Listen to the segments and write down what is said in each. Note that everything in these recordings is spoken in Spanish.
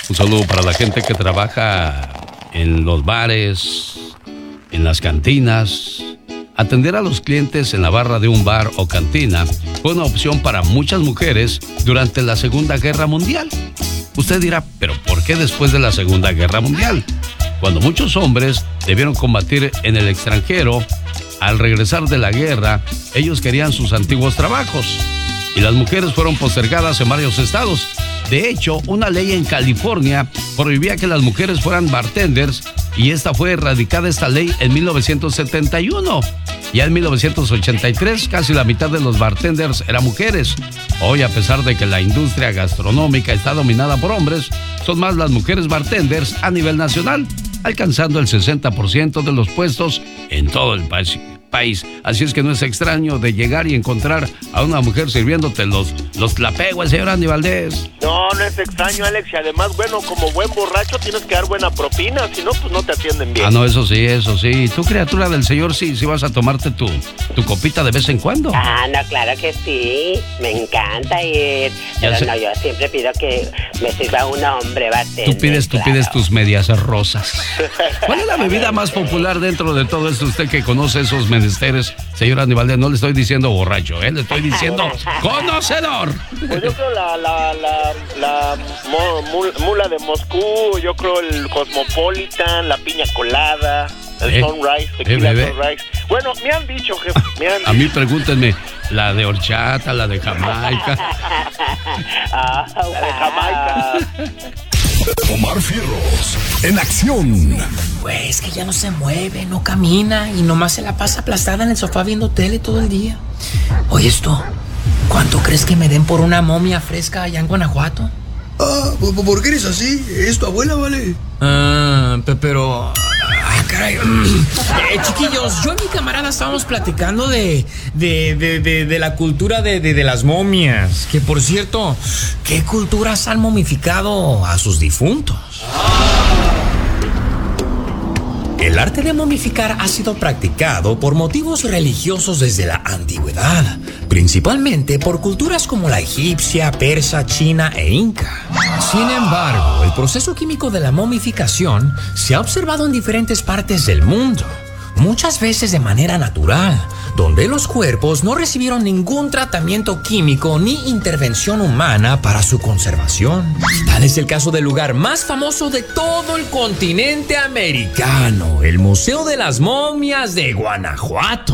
Un saludo para la gente que trabaja en los bares, en las cantinas. Atender a los clientes en la barra de un bar o cantina fue una opción para muchas mujeres durante la Segunda Guerra Mundial. Usted dirá, ¿pero por qué después de la Segunda Guerra Mundial? Cuando muchos hombres debieron combatir en el extranjero, al regresar de la guerra, ellos querían sus antiguos trabajos y las mujeres fueron postergadas en varios estados. De hecho, una ley en California prohibía que las mujeres fueran bartenders y esta fue erradicada esta ley en 1971. Ya en 1983, casi la mitad de los bartenders eran mujeres. Hoy, a pesar de que la industria gastronómica está dominada por hombres, son más las mujeres bartenders a nivel nacional, alcanzando el 60% de los puestos en todo el país. Así es que no es extraño de llegar y encontrar a una mujer sirviéndote los tlapehues, señor Andy Valdés. No es extraño, Alex, y además, bueno, como buen borracho tienes que dar buena propina, si no, pues no te atienden bien. Ah, no, eso sí. Tú, criatura del Señor, sí vas a tomarte tu copita de vez en cuando. Ah, no, claro que sí, me encanta ir, pero no, yo siempre pido que me sirva un hombre bartender. Tú pides tus medias rosas. ¿Cuál es la bebida más popular dentro de todo esto? Usted que conoce esos menesteres, señor Andy Valdés, no le estoy diciendo borracho, le estoy diciendo conocedor. Pues yo creo la mula de Moscú, yo creo el Cosmopolitan, la piña colada, el Sunrise, tequila Sunrise. Bueno, me han dicho, jefe, A mí pregúntenme, la de horchata, la de Jamaica. La de Jamaica. Omar Fierros, en acción. Pues que ya no se mueve, no camina y nomás se la pasa aplastada en el sofá viendo tele todo el día. Oye, esto, ¿cuánto crees que me den por una momia fresca allá en Guanajuato? Ah, ¿por qué eres así? ¿Es tu abuela, vale? Pero... caray. Chiquillos, yo y mi camarada estábamos platicando de la cultura de las momias. Que, por cierto, ¿qué culturas han momificado a sus difuntos? El arte de momificar ha sido practicado por motivos religiosos desde la antigüedad, principalmente por culturas como la egipcia, persa, china e inca. Sin embargo, el proceso químico de la momificación se ha observado en diferentes partes del mundo, muchas veces de manera natural, donde los cuerpos no recibieron ningún tratamiento químico ni intervención humana para su conservación. Tal es el caso del lugar más famoso de todo el continente americano, el Museo de las Momias de Guanajuato.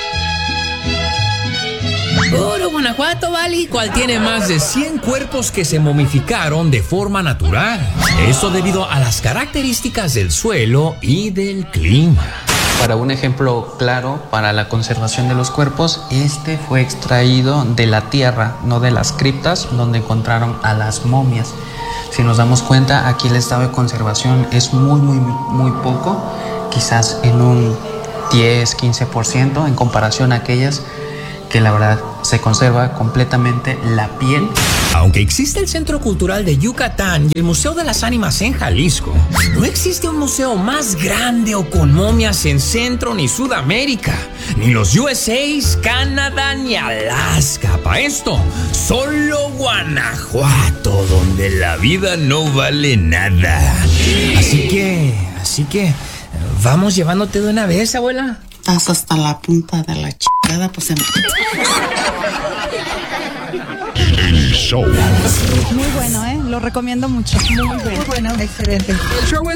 Puro Guanajuato, ¿vale? ¿Cuál tiene más de 100 cuerpos que se momificaron de forma natural? Esto debido a las características del suelo y del clima. Para un ejemplo claro para la conservación de los cuerpos, este fue extraído de la tierra, no de las criptas donde encontraron a las momias. Si nos damos cuenta, aquí el estado de conservación es muy poco, quizás en un 10-15% en comparación a aquellas que la verdad se conserva completamente la piel. Aunque existe el Centro Cultural de Yucatán y el Museo de las Ánimas en Jalisco, no existe un museo más grande o con momias en Centro ni Sudamérica, ni los USA, Canadá ni Alaska. Para esto, solo Guanajuato, donde la vida no vale nada. Así que, ¿vamos llevándote de una vez, abuela? Estás hasta la punta de la chingada, pues El show. Muy bueno, lo recomiendo mucho. Muy bueno, excelente. El show es